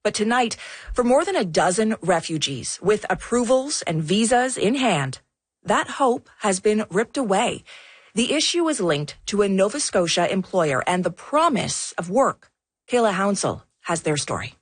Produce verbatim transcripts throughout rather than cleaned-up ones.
But tonight, for more than a dozen refugees with approvals and visas in hand, that hope has been ripped away. The issue is linked to a Nova Scotia employer and the promise of work. Kayla Hounsell has their story.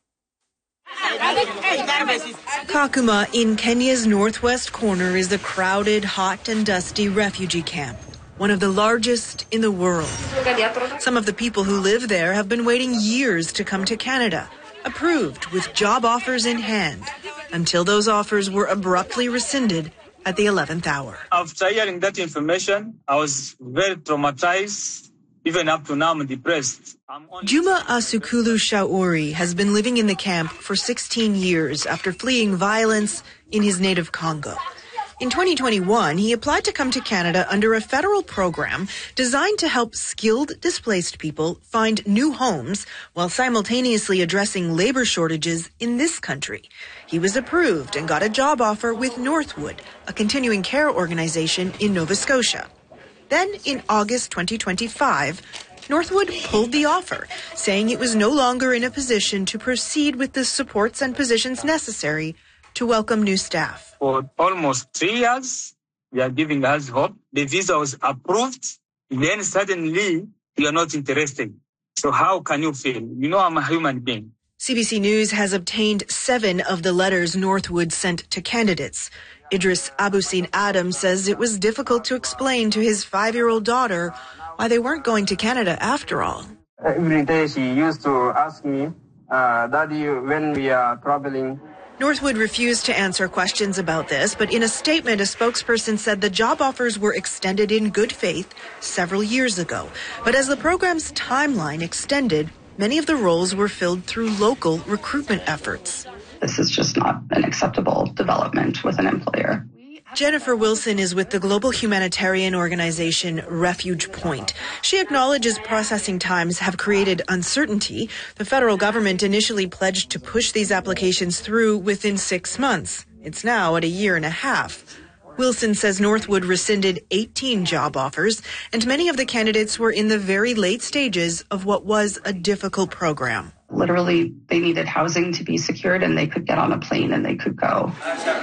Kakuma in Kenya's northwest corner is the crowded, hot and dusty refugee camp, one of the largest in the world. Some of the people who live there have been waiting years to come to Canada, approved with job offers in hand, until those offers were abruptly rescinded at the eleventh hour. After hearing that information, I was very traumatized. Even up to now, I'm depressed. I'm Juma Asukulu Shauri has been living in the camp for sixteen years after fleeing violence in his native Congo. In twenty twenty-one, he applied to come to Canada under a federal program designed to help skilled displaced people find new homes while simultaneously addressing labor shortages in this country. He was approved and got a job offer with Northwood, a continuing care organization in Nova Scotia. Then, in August twenty twenty-five, Northwood pulled the offer, saying it was no longer in a position to proceed with the supports and positions necessary to welcome new staff. For almost three years, they are giving us hope. The visa was approved. Then suddenly, you are not interested. So how can you feel? You know, I'm a human being. C B C News has obtained seven of the letters Northwood sent to candidates. Idris Abusin Adam says it was difficult to explain to his five-year-old daughter why they weren't going to Canada after all. Every day she used to ask me, uh, Daddy, when we are traveling. Northwood refused to answer questions about this, but in a statement, a spokesperson said the job offers were extended in good faith several years ago. But as the program's timeline extended, many of the roles were filled through local recruitment efforts. This is just not an acceptable development with an employer. Jennifer Wilson is with the global humanitarian organization Refuge Point. She acknowledges processing times have created uncertainty. The federal government initially pledged to push these applications through within six months. It's now at a year and a half. Wilson says Northwood rescinded eighteen job offers, and many of the candidates were in the very late stages of what was a difficult program. Literally, they needed housing to be secured, and they could get on a plane and they could go.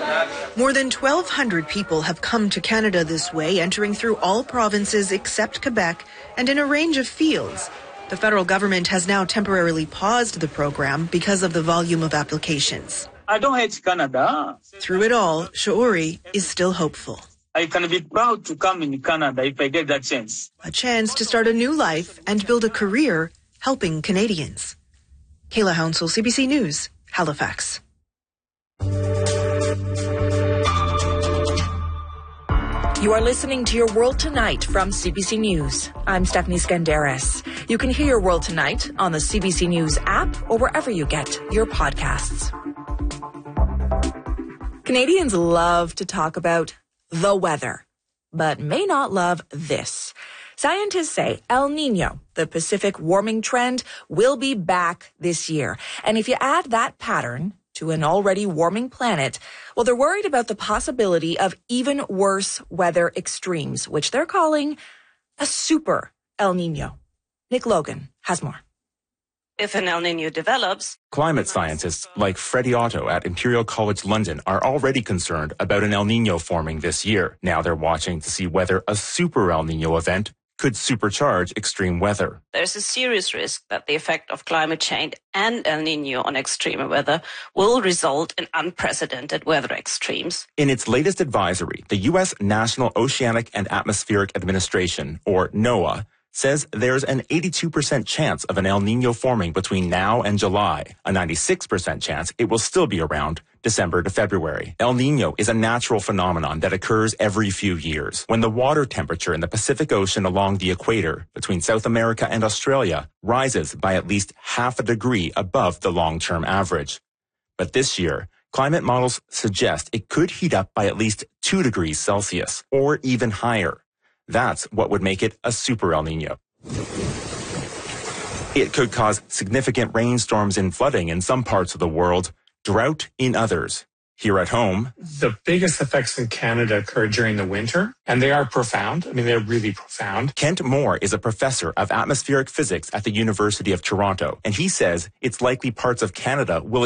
More than twelve hundred people have come to Canada this way, entering through all provinces except Quebec and in a range of fields. The federal government has now temporarily paused the program because of the volume of applications. I don't hate Canada. Through it all, Shauri is still hopeful. I can be proud to come in Canada if I get that chance. A chance to start a new life and build a career helping Canadians. Kayla Hounsell, C B C News, Halifax. You are listening to Your World Tonight from C B C News. I'm Stephanie Skandaris. You can hear Your World Tonight on the C B C News app or wherever you get your podcasts. Canadians love to talk about the weather, but may not love this. Scientists say El Niño, the Pacific warming trend, will be back this year. And if you add that pattern to an already warming planet, well, they're worried about the possibility of even worse weather extremes, which they're calling a super El Niño. Nick Logan has more. If an El Niño develops... Climate scientists like Freddie Otto at Imperial College London are already concerned about an El Niño forming this year. Now they're watching to see whether a super El Niño event could supercharge extreme weather. There's a serious risk that the effect of climate change and El Niño on extreme weather will result in unprecedented weather extremes. In its latest advisory, the U S National Oceanic and Atmospheric Administration, or NOAA, says there's an eighty-two percent chance of an El Niño forming between now and July, a ninety-six percent chance it will still be around December to February. El Niño is a natural phenomenon that occurs every few years when the water temperature in the Pacific Ocean along the equator between South America and Australia rises by at least half a degree above the long-term average. But this year, climate models suggest it could heat up by at least two degrees Celsius or even higher. That's what would make it a super El Niño. It could cause significant rainstorms and flooding in some parts of the world, drought in others. Here at home, the biggest effects in Canada occur during the winter, and they are profound. I mean, they're really profound. Kent Moore is a professor of atmospheric physics at the University of Toronto, and he says it's likely parts of Canada will